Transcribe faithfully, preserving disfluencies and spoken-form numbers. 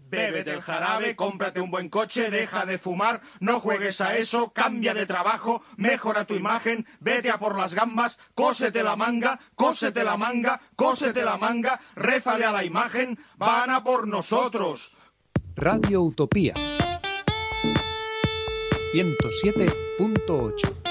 Bébete el jarabe, cómprate un buen coche, deja de fumar, no juegues a eso, cambia de trabajo, mejora tu imagen, vete a por las gambas, cósete la manga, cósete la manga, cósete la manga, rézale a la imagen, van a por nosotros. Radio Utopía ciento siete punto ocho